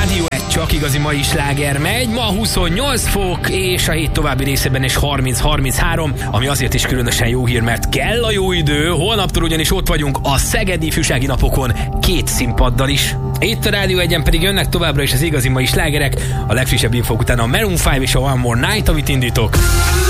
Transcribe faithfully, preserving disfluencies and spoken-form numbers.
Rádió egy csak igazi mai sláger megy, ma huszonnyolc fok, és a hét további részében is harminc-harminchárom, ami azért is különösen jó hír, mert kell a jó idő, holnaptól ugyanis ott vagyunk a Szegedi Ifjúsági Napokon két színpaddal is. Itt a Rádió egyen pedig jönnek továbbra is az igazi mai slágerek, a legfrissebb infók után a Maroon öt és a One More Night, amit indítok.